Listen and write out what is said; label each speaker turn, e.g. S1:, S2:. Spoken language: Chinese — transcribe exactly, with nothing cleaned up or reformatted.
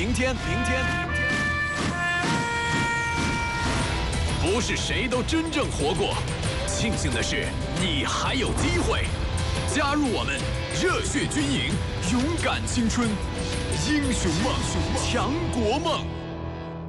S1: 明天，明天，不是谁都真正活过。庆幸的是，你还有机会加入我们，热血军营，勇敢青春，英雄梦，强国梦。